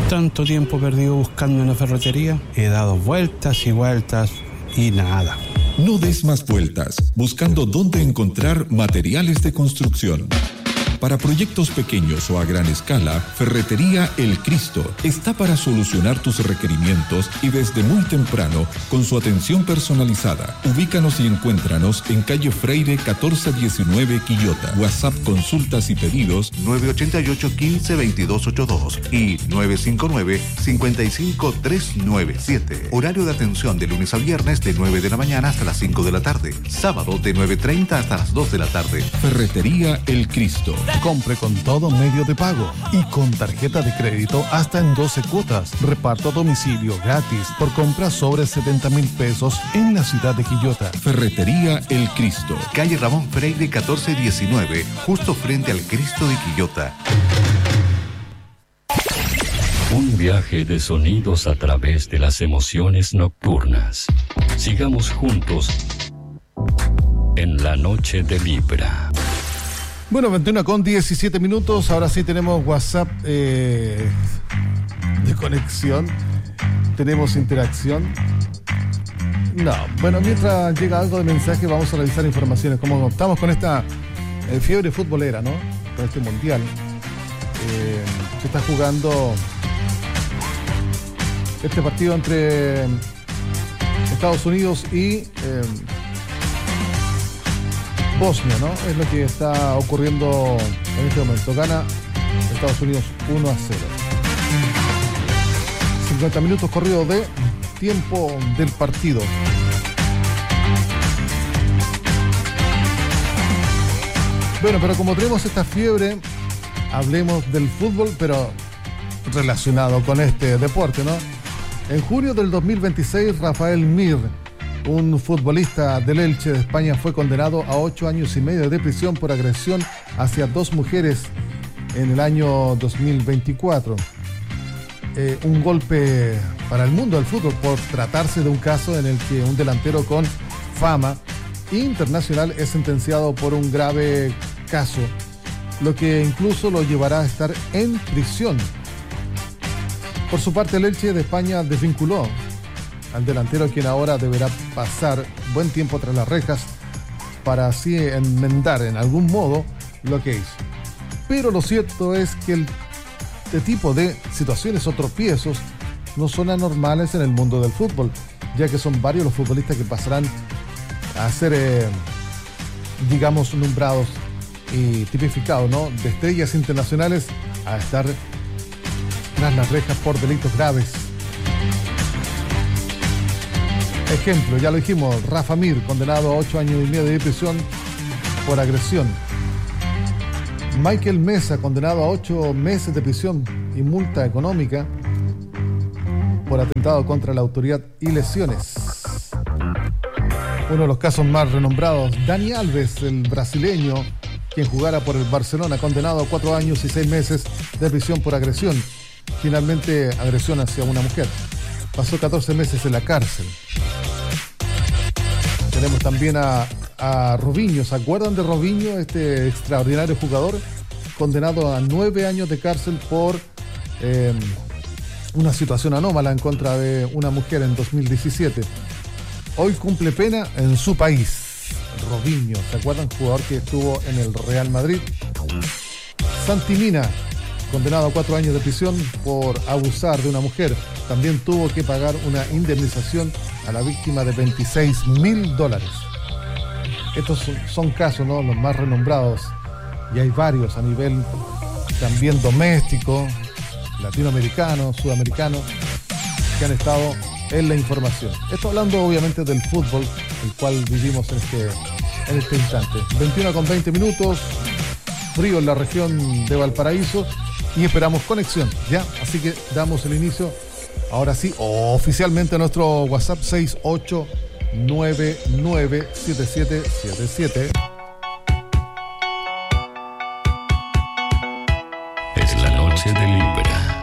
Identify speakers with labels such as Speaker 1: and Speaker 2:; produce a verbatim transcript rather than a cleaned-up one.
Speaker 1: Tanto tiempo perdido buscando una ferretería, he dado vueltas y vueltas y nada.
Speaker 2: No des más vueltas, buscando dónde encontrar materiales de construcción. Para proyectos pequeños o a gran escala, Ferretería El Cristo está para solucionar tus requerimientos y desde muy temprano con su atención personalizada. Ubícanos y encuéntranos en calle Freire catorce diecinueve Quillota. WhatsApp, consultas y pedidos
Speaker 3: nueve ocho ocho, quince, veintidós ochenta y dos y nueve cinco nueve, cinco cinco, tres nueve siete. Horario de atención de lunes a viernes de nueve de la mañana hasta las cinco de la tarde. Sábado de nueve treinta hasta las dos de la tarde.
Speaker 2: Ferretería El Cristo.
Speaker 4: Compre con todo medio de pago y con tarjeta de crédito hasta en doce cuotas. Reparto a domicilio gratis por compras sobre setenta mil pesos en la ciudad de Quillota.
Speaker 2: Ferretería El Cristo.
Speaker 3: Calle Ramón Freire catorce diecinueve, justo frente al Cristo de Quillota.
Speaker 5: Un viaje de sonidos a través de las emociones nocturnas. Sigamos juntos en la noche de Libra.
Speaker 4: Bueno, veintiuno con diecisiete minutos. Ahora sí tenemos WhatsApp eh, de conexión. Tenemos interacción. No, bueno, mientras llega algo de mensaje, vamos a revisar informaciones. Como estamos con esta eh, fiebre futbolera, ¿no? Con este mundial. Eh, se está jugando este partido entre Estados Unidos y eh, Bosnia, ¿no? Es lo que está ocurriendo en este momento. Gana Estados Unidos uno a cero. cincuenta minutos corridos de tiempo del partido. Bueno, pero como tenemos esta fiebre, hablemos del fútbol, pero relacionado con este deporte, ¿no? En junio del dos mil veintiséis, Rafael Mir, un futbolista del Elche de España, fue condenado a ocho años y medio de prisión por agresión hacia dos mujeres en el año dos mil veinticuatro. Eh, un golpe para el mundo del fútbol por tratarse de un caso en el que un delantero con fama internacional es sentenciado por un grave caso, lo que incluso lo llevará a estar en prisión. Por su parte, el Elche de España desvinculó al delantero, quien ahora deberá pasar buen tiempo tras las rejas para así enmendar en algún modo lo que hizo. Pero lo cierto es que el, este tipo de situaciones o tropiezos no son anormales en el mundo del fútbol, ya que son varios los futbolistas que pasarán a ser, eh, digamos, nombrados y tipificados, ¿no?, de estrellas internacionales a estar tras las rejas por delitos graves. Ejemplo, ya lo dijimos, Rafa Mir, condenado a ocho años y medio de prisión por agresión. Michael Mesa, condenado a ocho meses de prisión y multa económica por atentado contra la autoridad y lesiones. Uno de los casos más renombrados, Dani Alves, el brasileño, quien jugara por el Barcelona, condenado a cuatro años y seis meses de prisión por agresión. Finalmente, agresión hacia una mujer. Pasó catorce meses en la cárcel. Tenemos también a, a Robinho. ¿Se acuerdan de Robinho, este extraordinario jugador? Condenado a nueve años de cárcel por eh, una situación anómala en contra de una mujer en dos mil diecisiete. Hoy cumple pena en su país. Robinho, ¿se acuerdan? Jugador que estuvo en el Real Madrid. Santi Mina, condenado a cuatro años de prisión por abusar de una mujer. También tuvo que pagar una indemnización a la víctima de veintiséis mil dólares. Estos son, son casos, ¿no?, los más renombrados. Y hay varios a nivel también doméstico, latinoamericano, sudamericano, que han estado en la información. Esto hablando obviamente del fútbol, el cual vivimos en este, en este instante. veintiuno con veinte minutos, frío en la región de Valparaíso y esperamos conexión, ¿ya? Así que damos el inicio, ahora sí, oficialmente a nuestro WhatsApp seis ocho nueve nueve siete siete siete siete.